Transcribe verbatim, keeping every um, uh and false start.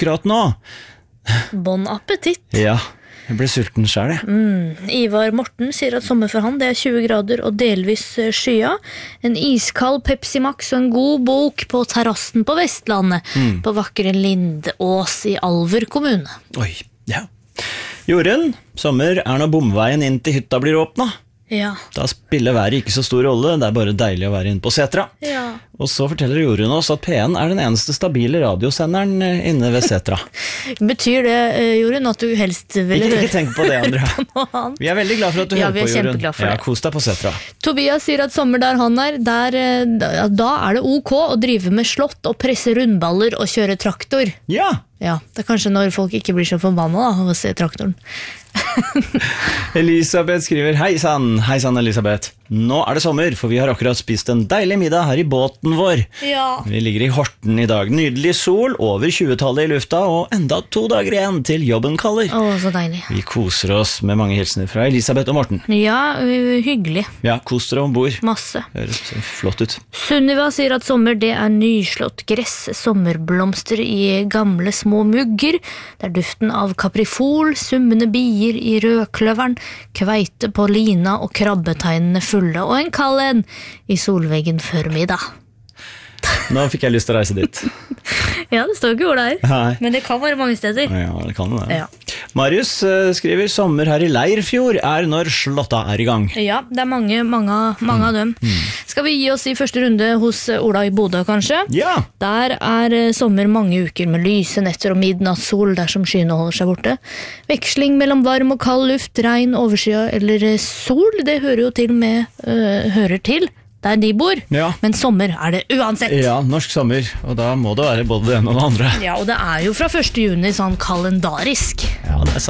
akkurat nå. Bon appetitt. Ja, jeg ble sulten selv, jeg. Mm. Ivar Morten sier at sommer for han det er tjue grader og delvis skya. En iskald Pepsi Max og en god bok på terrassen på Vestlandet, mm. på vakre Lindås i Alver kommune. Oi, ja. Jorunn, sommer er når bomveien inn til hytta blir åpnet. Ja. Da spiller været ikke så stor rolle, det er bare deilig å være inne på Setra. Ja. Og så forteller Jorunn oss at P en er den eneste stabile radiosenderen inne ved Setra. Betyr det, Jorunn, at du helst vil ikke, høre ikke tenk på det, Andrea. på Vi er veldig glad for at du ja, hører på, Jorunn. Ja, vi er kjempeglad for det. Ja, kos deg på Setra. Tobias sier at sommer der han er, der, da er det ok å drive med slått og presse rundballer og kjøre traktor. Ja! Ja, det er kanskje når folk ikke blir så forbannet da, av å se traktoren. Elisabeth skriver: Hei sann, hei sann Elisabeth. Nå er det sommer, for vi har akkurat spist en deilig middag her i båten vår. Ja. Vi ligger i Horten i dag. Nydelig sol, over tjue-tallet i lufta, og enda to dager igjen til jobben kaller. Å, så deilig. Vi koser oss med mange hilsener fra Elisabeth og Morten. Ja, hyggelig. Ja, kos dere ombord. Masse. Høres flott ut. Sunniva sier at sommer det er nyslått gress, sommerblomster i gamle små mugger. Det er duften av kaprifol, summende bier i rødkløveren, kveite på lina og krabbetegnene fulle, og en kald en i solveggen før middag. Nå fikk jeg lyst til å reise dit. Ja, det står ikke hvor det er. Nei. Men det kan være mange steder. Ja, det kan det. Ja. Marius uh, skriver: sommer her i Leirfjord er når Slåtta er i gang. Ja, det er mange, mange, mange mm. av dem. Mm. Skal vi gi oss i første runde hos Ola i Bodø, kanskje? Ja! Der er sommer mange uker med lyse netter og midnattssol dersom skyene holder seg borte. Veksling mellom varm og kald luft, regn, overskya eller sol, det hører jo til med, øh, hører til der de bor, ja. Men sommer er det uansett. Ja, norsk sommer, og da må det være både det ene og det andre. Ja, og det er jo fra første juni sånn kalendarisk. Ja, det er sant.